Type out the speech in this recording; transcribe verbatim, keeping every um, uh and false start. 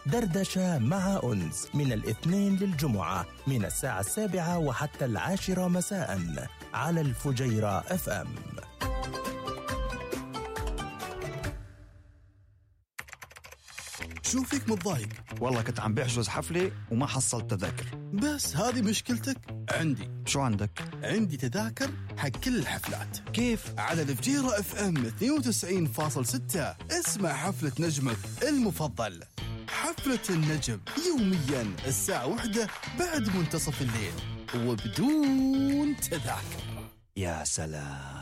دردشة مع أنس من الاثنين للجمعة من الساعة السابعة وحتى العاشرة مساء على الفجيرة اف ام. شو فيك متضايق؟ والله كنت عم بحجز حفلة وما حصلت تذاكر. بس هذه مشكلتك؟ عندي. شو عندك؟ عندي تذاكر حق كل الحفلات. كيف؟ على الفجيرة اف ام اثنين وتسعين فاصلة ستة. اسمع حفلة نجمك المفضل، حفلة النجم، يوميا الساعة واحدة بعد منتصف الليل وبدون تذاكر. يا سلام.